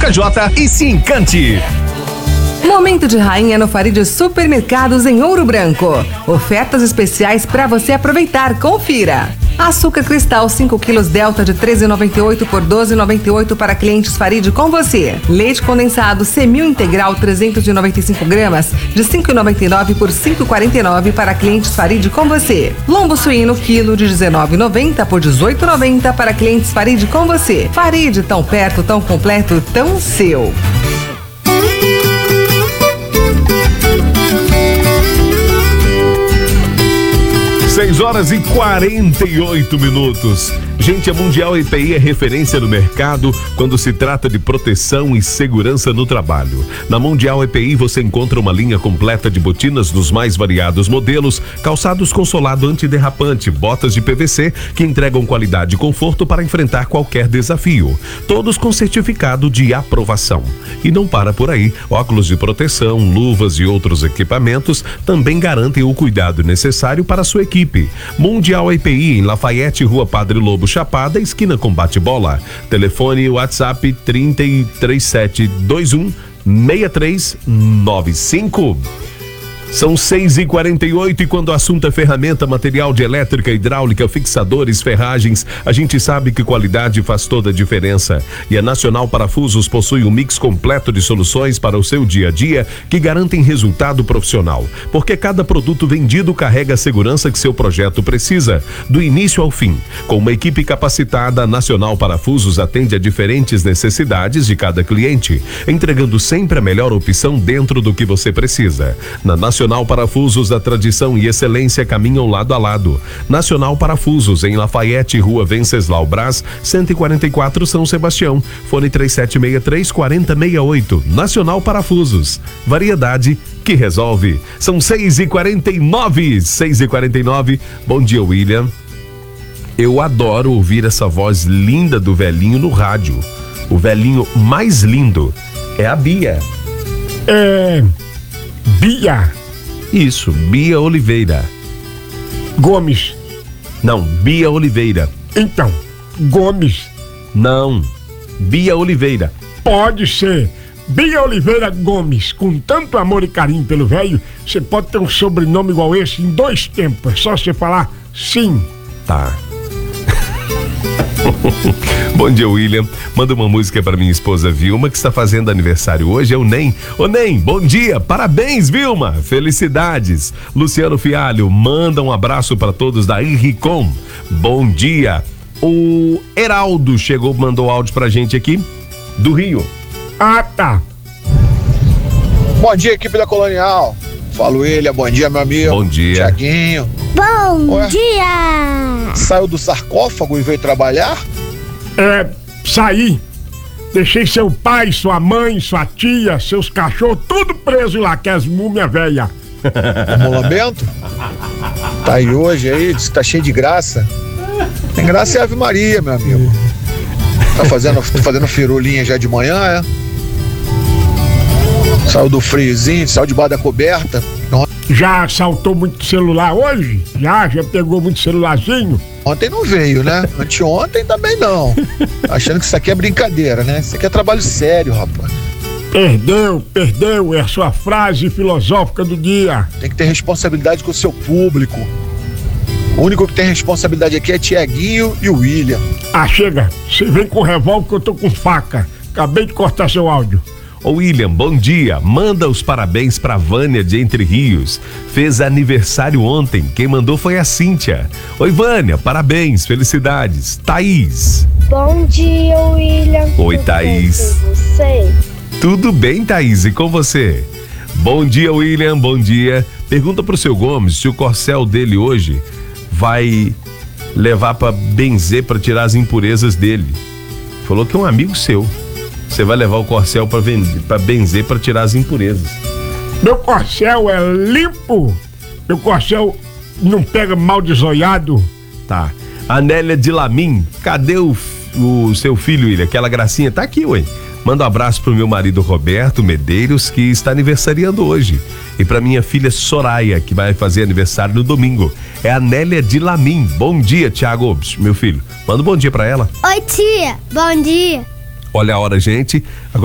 JJ e se encante. Momento de rainha no Farid Supermercados em Ouro Branco. Ofertas especiais para você aproveitar. Confira. Açúcar cristal 5 quilos Delta de R$ 13,98 por R$ 12,98 para clientes Farid com você. Leite condensado Semil integral 395 gramas de R$ 5,99 por R$ 5,49 para clientes Farid com você. Lombo suíno quilo de R$ 19,90 por R$ 18,90 para clientes Farid com você. Farid, tão perto, tão completo, tão seu. 6h48. Gente, a Mundial EPI é referência no mercado quando se trata de proteção e segurança no trabalho. Na Mundial EPI você encontra uma linha completa de botinas dos mais variados modelos, calçados com solado antiderrapante, botas de PVC que entregam qualidade e conforto para enfrentar qualquer desafio. Todos com certificado de aprovação. E não para por aí. Óculos de proteção, luvas e outros equipamentos também garantem o cuidado necessário para a sua equipe. Mundial EPI em Lafayette, Rua Padre Lobo Chapada, esquina com bate-bola. Telefone WhatsApp 33721 6395. São 6h48 e quando o assunto é ferramenta, material de elétrica, hidráulica, fixadores, ferragens, a gente sabe que qualidade faz toda a diferença. E a Nacional Parafusos possui um mix completo de soluções para o seu dia a dia que garantem resultado profissional. Porque cada produto vendido carrega a segurança que seu projeto precisa, do início ao fim. Com uma equipe capacitada, a Nacional Parafusos atende a diferentes necessidades de cada cliente, entregando sempre a melhor opção dentro do que você precisa. Na Nacional Parafusos, a tradição e excelência caminham lado a lado. Nacional Parafusos, em Lafayette, Rua Venceslau Braz, 144, São Sebastião. Fone 3763-4068. Nacional Parafusos. Variedade que resolve. São 6h49. 6h49. Bom dia, William. Eu adoro ouvir essa voz linda do velhinho no rádio. O velhinho mais lindo é a Bia. Bia. Isso, Bia Oliveira. Gomes. Não, Bia Oliveira. Então, Gomes. Não, Bia Oliveira. Pode ser. Bia Oliveira Gomes. Com tanto amor e carinho pelo velho, você pode ter um sobrenome igual esse em 2 tempos. É só você falar sim. Tá. Bom dia, William. Manda uma música para minha esposa Vilma, que está fazendo aniversário hoje. É o Nem. Ô Nem, bom dia. Parabéns, Vilma. Felicidades. Luciano Fialho, manda um abraço para todos da Irricom. Bom dia. O Heraldo chegou, mandou áudio pra gente aqui do Rio. Ah, tá. Bom dia, equipe da Colonial. Fala, William. Bom dia, meu amigo. Bom dia. Tiaguinho. Bom dia! Saiu do sarcófago e veio trabalhar? Saí. Deixei seu pai, sua mãe, sua tia, seus cachorros, tudo preso lá, que é as múmias velhas. Molambento? Tá aí hoje aí, diz que tá cheio de graça. Tem graça é Ave Maria, meu amigo. Tá fazendo firulinha já de manhã, é? Saiu do friozinho, saiu debaixo da coberta. Já saltou muito celular hoje? Já pegou muito celularzinho? Ontem não veio, né? Anteontem também não. Achando que isso aqui é brincadeira, né? Isso aqui é trabalho sério, rapaz. Perdeu, é a sua frase filosófica do dia. Tem que ter responsabilidade com o seu público. O único que tem responsabilidade aqui é Tiaguinho e o William. Ah, chega. Você vem com revólver que eu tô com faca. Acabei de cortar seu áudio. Ô William, bom dia. Manda os parabéns pra Vânia de Entre Rios. Fez aniversário ontem. Quem mandou foi a Cíntia. Oi, Vânia, parabéns, felicidades. Thaís. Bom dia, William. Oi, Thaís. Tudo bem com você? Tudo bem, Thaís, e com você? Bom dia, William, bom dia. Pergunta pro seu Gomes se o corcel dele hoje vai levar pra benzer, pra tirar as impurezas dele. Falou que é um amigo seu. Você vai levar o corcel pra benzer, pra tirar as impurezas. Meu corcel é limpo. Meu corcel não pega mal desoiado. Tá. Anélia de Lamin, cadê o seu filho, William? Aquela gracinha tá aqui, ué. Manda um abraço pro meu marido Roberto Medeiros, que está aniversariando hoje. E pra minha filha Soraya, que vai fazer aniversário no domingo. É a Anélia de Lamin. Bom dia, Thiago, meu filho. Manda um bom dia pra ela. Oi, tia. Bom dia. Olha a hora, gente.